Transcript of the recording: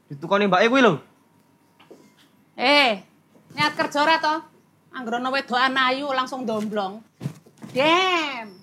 Ditukoni mbake kuwi lho. Niat kerja ora to? Anggere ana wedokan ayu langsung domblong. Dem.